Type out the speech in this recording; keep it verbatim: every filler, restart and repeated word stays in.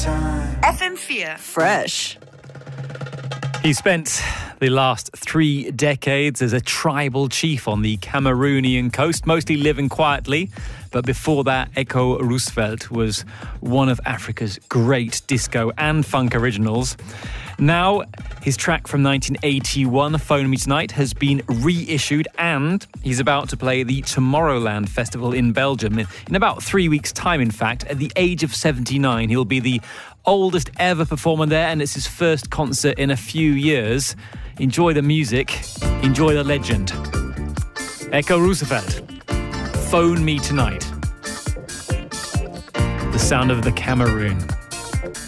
F M four. Fresh. He spent the last three decades as a tribal chief on the Cameroonian coast, mostly living quietly. But before that, Eko Roosevelt was one of Africa's great disco and funk originals. Now, his track from nineteen eighty-one, Phone Me Tonight, has been reissued, and he's about to play the Tomorrowland Festival in Belgium in, in about three weeks' time, in fact. At the age of seventy-nine, he'll be the oldest ever performer there, and it's his first concert in a few years. Enjoy the music, enjoy the legend. Eko Roosevelt, Phone Me Tonight. The sound of the Cameroon.